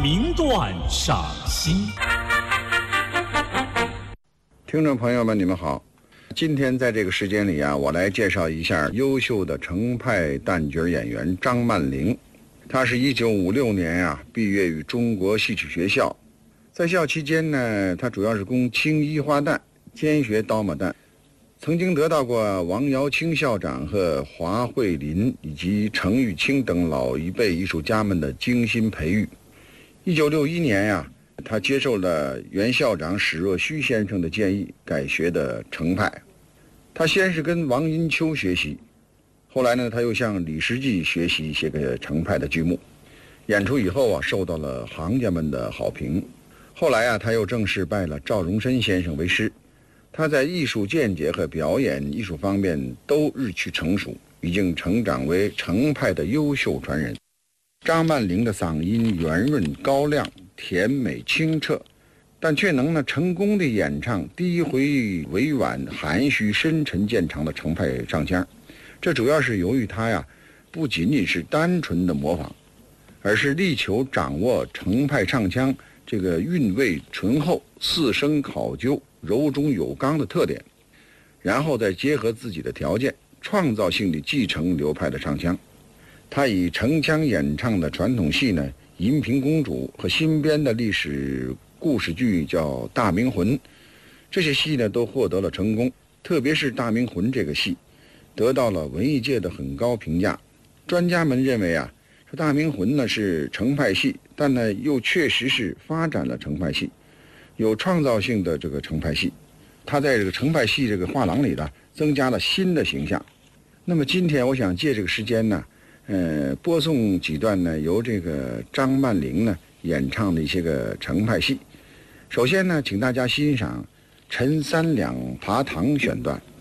名段赏析。 听众朋友们，你们好。今天在这个时间里啊，我来介绍一下优秀的程派旦角演员张曼玲。她是1956年毕业于中国戏曲学校，在校期间呢，她主要是攻青衣花旦，兼学刀马旦，曾经得到过王瑶卿校长和华慧林以及程玉清等老一辈艺术家们的精心培育。1961年他接受了原校长史若虚先生的建议，改学的程派。他先是跟王荫秋学习，后来呢，他又向李时济学习一些个程派的剧目。演出以后受到了行家们的好评。后来他又正式拜了赵荣申先生为师。他在艺术见解和表演艺术方面都日趋成熟，已经成长为程派的优秀传人。张曼玲的嗓音圆润高亮，甜美清澈，但却能成功地演唱低回委婉含蓄深沉渐长的程派唱腔。这主要是由于他不仅仅是单纯的模仿，而是力求掌握程派唱腔这个韵味醇厚、四声考究、柔中有刚的特点，然后再结合自己的条件，创造性地继承流派的唱腔。他以程腔演唱的传统戏呢，银屏公主和新编的历史故事剧叫《大明魂》，这些戏呢都获得了成功，特别是《大明魂》这个戏得到了文艺界的很高评价。专家们认为这《大明魂》呢是程派戏，但呢又确实是发展了程派戏，有创造性的这个程派戏。他在这个程派戏这个画廊里呢增加了新的形象。那么今天我想借这个时间呢播送几段呢由这个张曼玲呢演唱的一些个程派戏。首先呢，请大家欣赏陈三两爬堂选段。